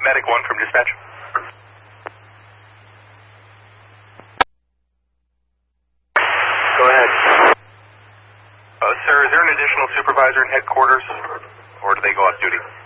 Medic 1 from dispatch. Go ahead. Sir, is there an additional supervisor in headquarters, or do they go off duty?